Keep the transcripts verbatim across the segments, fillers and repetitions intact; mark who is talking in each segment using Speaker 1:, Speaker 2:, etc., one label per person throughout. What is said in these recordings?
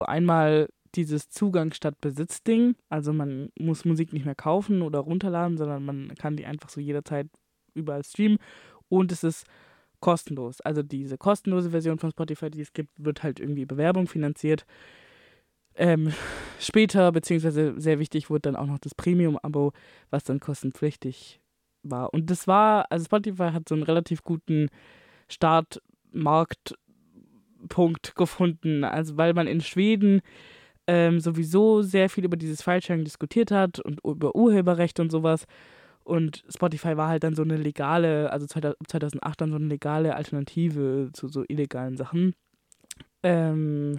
Speaker 1: Einmal dieses Zugang statt Besitz-Ding, also man muss Musik nicht mehr kaufen oder runterladen, sondern man kann die einfach so jederzeit überall streamen und es ist kostenlos. Also diese kostenlose Version von Spotify, die es gibt, wird halt irgendwie über Werbung finanziert. Ähm, später, beziehungsweise sehr wichtig, wurde dann auch noch das Premium-Abo, was dann kostenpflichtig war. Und das war, also Spotify hat so einen relativ guten Startmarktpunkt gefunden, also weil man in Schweden ähm, sowieso sehr viel über dieses File-Sharing diskutiert hat und über Urheberrechte und sowas. Und Spotify war halt dann so eine legale, also zweitausendacht dann so eine legale Alternative zu so illegalen Sachen. Ähm,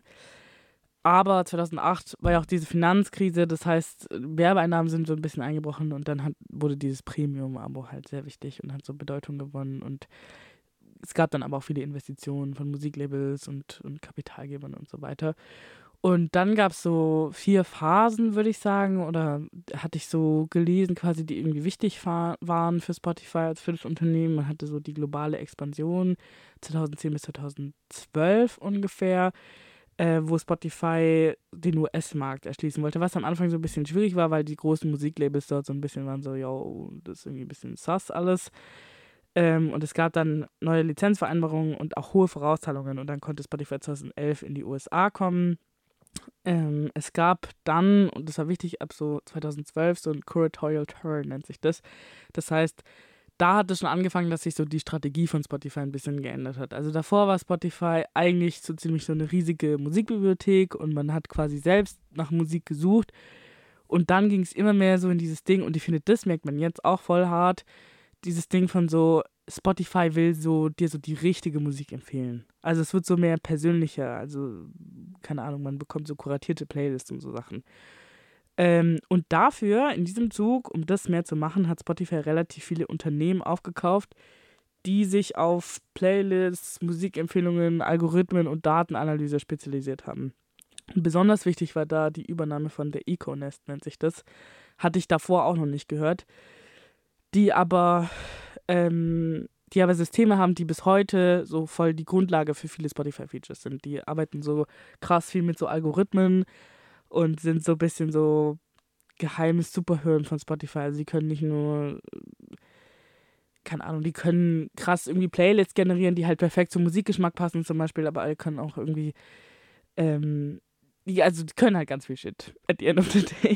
Speaker 1: aber zweitausendacht war ja auch diese Finanzkrise, das heißt, Werbeeinnahmen sind so ein bisschen eingebrochen und dann hat, wurde dieses Premium-Abo halt sehr wichtig und hat so Bedeutung gewonnen. Und es gab dann aber auch viele Investitionen von Musiklabels und, und Kapitalgebern und so weiter. Und dann gab es so vier Phasen, würde ich sagen, oder hatte ich so gelesen, quasi, die irgendwie wichtig fa- waren für Spotify als für das Unternehmen. Man hatte so die globale Expansion zweitausendzehn bis zweitausendzwölf ungefähr, äh, wo Spotify den U S-Markt erschließen wollte, was am Anfang so ein bisschen schwierig war, weil die großen Musiklabels dort so ein bisschen waren so, yo, das ist irgendwie ein bisschen sus alles. Ähm, und es gab dann neue Lizenzvereinbarungen und auch hohe Vorauszahlungen und dann konnte Spotify zweitausendelf in die U S A kommen. Ähm, es gab dann, und das war wichtig, ab so zweitausendzwölf, so ein Curatorial Turn nennt sich das. Das heißt, da hat es schon angefangen, dass sich so die Strategie von Spotify ein bisschen geändert hat. Also davor war Spotify eigentlich so ziemlich so eine riesige Musikbibliothek und man hat quasi selbst nach Musik gesucht. Und dann ging es immer mehr so in dieses Ding, und ich finde, das merkt man jetzt auch voll hart, dieses Ding von so, Spotify will so dir so die richtige Musik empfehlen. Also es wird so mehr persönlicher, also keine Ahnung, man bekommt so kuratierte Playlists und so Sachen. Ähm, und dafür, in diesem Zug, um das mehr zu machen, hat Spotify relativ viele Unternehmen aufgekauft, die sich auf Playlists, Musikempfehlungen, Algorithmen und Datenanalyse spezialisiert haben. Und besonders wichtig war da die Übernahme von der Econest, nennt sich das. Hatte ich davor auch noch nicht gehört. Die aber, ähm, die aber Systeme haben, die bis heute so voll die Grundlage für viele Spotify-Features sind. Die arbeiten so krass viel mit so Algorithmen und sind so ein bisschen so geheimes Superhirn von Spotify. Also die können nicht nur, keine Ahnung, die können krass irgendwie Playlists generieren, die halt perfekt zum Musikgeschmack passen zum Beispiel, aber die können auch irgendwie, ähm, die, also die können halt ganz viel Shit at the end of the day.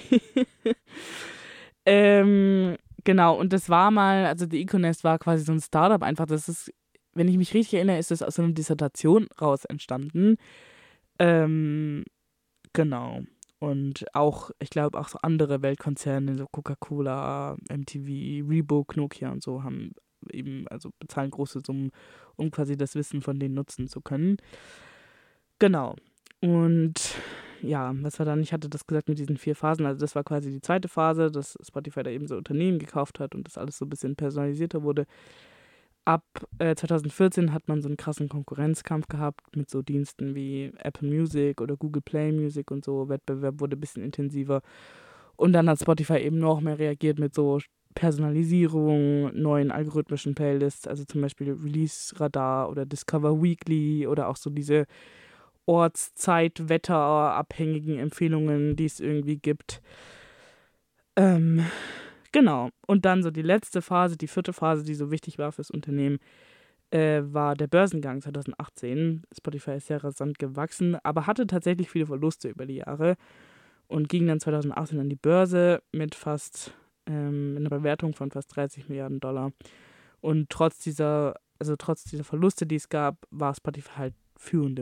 Speaker 1: ähm, genau, und das war mal, also die Econest war quasi so ein Startup einfach, das ist, wenn ich mich richtig erinnere, ist das aus so einer Dissertation raus entstanden. Ähm, genau. Und auch, ich glaube, auch so andere Weltkonzerne, so Coca-Cola, M T V, Reebok, Nokia und so, haben eben, also bezahlen große Summen, um quasi das Wissen von denen nutzen zu können. Genau. Und ja, was war dann? Ich hatte das gesagt mit diesen vier Phasen. Also das war quasi die zweite Phase, dass Spotify da eben so Unternehmen gekauft hat und das alles so ein bisschen personalisierter wurde. Ab äh, zweitausendvierzehn hat man so einen krassen Konkurrenzkampf gehabt mit so Diensten wie Apple Music oder Google Play Music und so. Wettbewerb wurde ein bisschen intensiver. Und dann hat Spotify eben noch mehr reagiert mit so Personalisierung, neuen algorithmischen Playlists, also zum Beispiel Release Radar oder Discover Weekly oder auch so diese Ortszeit-, wetterabhängigen Empfehlungen, die es irgendwie gibt. Ähm, genau. Und dann so die letzte Phase, die vierte Phase, die so wichtig war fürs Unternehmen, äh, war der Börsengang zweitausendachtzehn. Spotify ist sehr rasant gewachsen, aber hatte tatsächlich viele Verluste über die Jahre und ging dann zweitausendachtzehn an die Börse mit fast ähm, einer Bewertung von fast dreißig Milliarden Dollar. Und trotz dieser, also trotz dieser Verluste, die es gab, war Spotify halt führende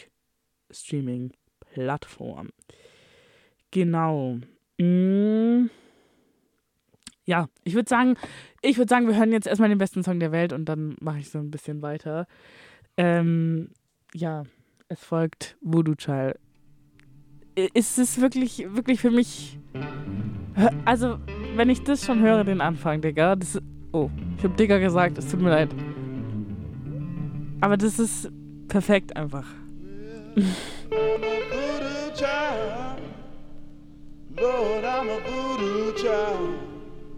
Speaker 1: Musik-Streaming-Plattform. Genau. Mm. Ja, ich würde sagen, ich würde sagen, wir hören jetzt erstmal den besten Song der Welt und dann mache ich so ein bisschen weiter. Ähm, ja, es folgt Voodoo Child. Ist es wirklich, wirklich für mich, also, wenn ich das schon höre, den Anfang, Digga, das ist, oh, ich habe Digga gesagt, es tut mir leid. Aber das ist perfekt einfach.
Speaker 2: Lord, I'm a voodoo child.